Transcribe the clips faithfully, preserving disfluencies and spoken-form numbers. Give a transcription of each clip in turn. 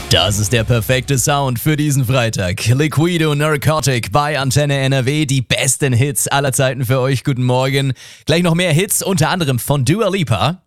Das ist der perfekte Sound für diesen Freitag. Liquido Narcotic bei Antenne N R W, die besten Hits aller Zeiten für euch. Guten Morgen. Gleich noch mehr Hits, unter anderem von Dua Lipa.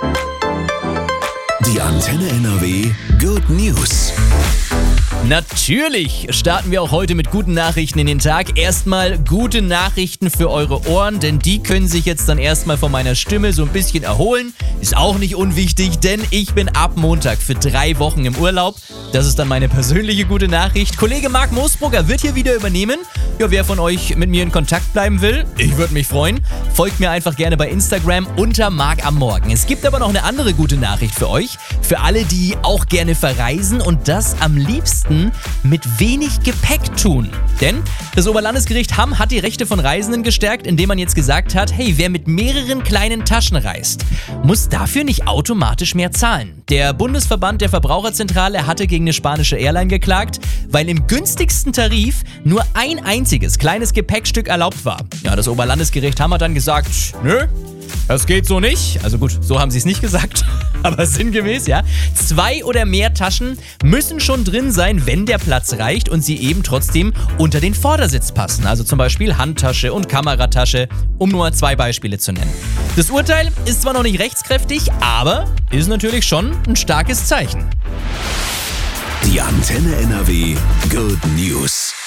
Die Antenne N R W Good News. Natürlich starten wir auch heute mit guten Nachrichten in den Tag. Erstmal gute Nachrichten für eure Ohren, denn die können sich jetzt dann erstmal von meiner Stimme so ein bisschen erholen. Ist auch nicht unwichtig, denn ich bin ab Montag für drei Wochen im Urlaub. Das ist dann meine persönliche gute Nachricht. Kollege Marc Moosbrugger wird hier wieder übernehmen. Ja, wer von euch mit mir in Kontakt bleiben will, ich würde mich freuen. Folgt mir einfach gerne bei Instagram unter Marc am Morgen. Es gibt aber noch eine andere gute Nachricht für euch. Für alle, die auch gerne verreisen und das am liebsten mit wenig Gepäck tun. Denn das Oberlandesgericht Hamm hat die Rechte von Reisenden gestärkt, indem man jetzt gesagt hat, hey, wer mit mehreren kleinen Taschen reist, muss dafür nicht automatisch mehr zahlen. Der Bundesverband der Verbraucherzentrale hatte gegen eine spanische Airline geklagt, weil im günstigsten Tarif nur ein einziges kleines Gepäckstück erlaubt war. Ja, das Oberlandesgericht Hamm hat dann gesagt, nö, das geht so nicht. Also gut, so haben sie es nicht gesagt, aber sinngemäß, ja. Zwei oder mehr Taschen müssen schon drin sein, wenn der Platz reicht und sie eben trotzdem unter den Vordersitz passen. Also zum Beispiel Handtasche und Kameratasche, um nur zwei Beispiele zu nennen. Das Urteil ist zwar noch nicht rechtskräftig, aber ist natürlich schon ein starkes Zeichen. Die Antenne N R W Good News.